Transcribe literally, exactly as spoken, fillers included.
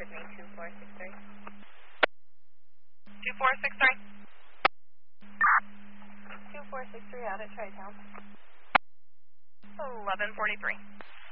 with me, two four six three. two four six three. two four six three out at Tri-Town. eleven forty-three.